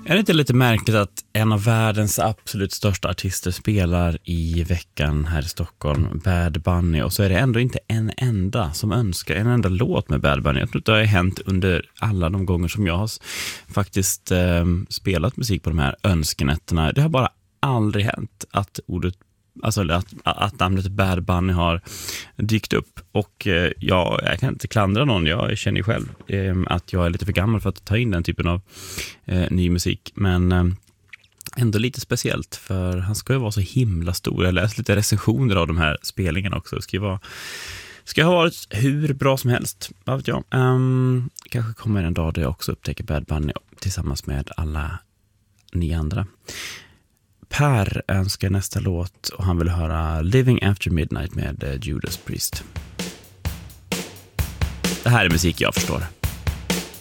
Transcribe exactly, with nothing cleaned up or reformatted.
Är det inte lite märkligt att en av världens absolut största artister spelar i veckan här i Stockholm, Bad Bunny, och så är det ändå inte en enda som önskar en enda låt med Bad Bunny. Jag tror att det har hänt under alla de gånger som jag har faktiskt eh, spelat musik på de här önskenätterna. Det har bara aldrig hänt att ordet Alltså att, att namnet Bad Bunny har dykt upp. Och eh, ja, jag kan inte klandra någon. Jag känner ju själv eh, att jag är lite för gammal för att ta in den typen av eh, ny musik. Men eh, ändå lite speciellt, för han ska ju vara så himla stor. Jag läste lite recensioner av de här spelningarna också. Det ska ju vara, ska ha varit hur bra som helst. Vad vet jag. Um, kanske kommer en dag där jag också upptäcker Bad Bunny tillsammans med alla ni andra. Per önskar nästa låt och han vill höra Living After Midnight med Judas Priest. Det här är musik jag förstår.